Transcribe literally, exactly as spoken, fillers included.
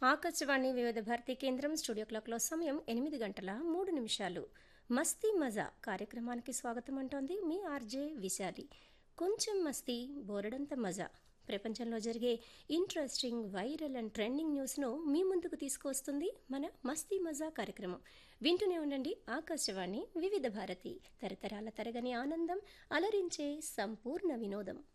ఆకాశవాణి వివిధ భారతి కేంద్రం స్టూడియో క్లాక్లో సమయం ఎనిమిది గంటల మూడు నిమిషాలు. మస్తీ మజా కార్యక్రమానికి స్వాగతం అంటోంది మీ ఆర్జే విశాలి. కొంచెం మస్తీ బోరడంత మజా. ప్రపంచంలో జరిగే ఇంట్రెస్టింగ్, వైరల్ అండ్ ట్రెండింగ్ న్యూస్ను మీ ముందుకు తీసుకువస్తుంది మన మస్తీ మజా కార్యక్రమం. వింటూనే ఉండండి ఆకాశవాణి వివిధ భారతి, తరతరాల తరగని ఆనందం, అలరించే సంపూర్ణ వినోదం.